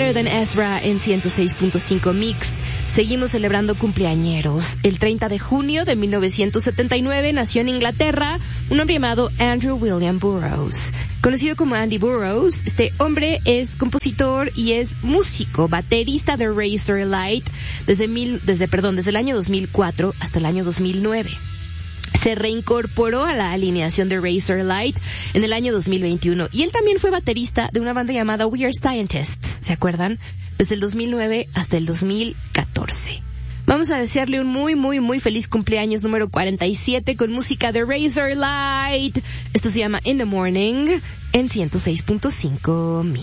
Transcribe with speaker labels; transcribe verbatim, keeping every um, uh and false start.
Speaker 1: Higher Than Ezra en ciento seis punto cinco Mix. Seguimos celebrando cumpleañeros. El treinta de junio de mil novecientos setenta y nueve nació en Inglaterra un hombre llamado Andrew William Burroughs. Conocido como Andy Burroughs, este hombre es compositor y es músico, baterista de Razorlight desde mil, desde, perdón, desde el año dos mil cuatro hasta el año dos mil nueve. Se reincorporó a la alineación de Razorlight en el año dos mil veintiuno y él también fue baterista de una banda llamada We Are Scientists, ¿se acuerdan? Desde el dos mil nueve hasta el dos mil catorce. Vamos a desearle un muy, muy, muy feliz cumpleaños número cuarenta y siete con música de Razorlight. Esto se llama In the Morning en ciento seis punto cinco Mix.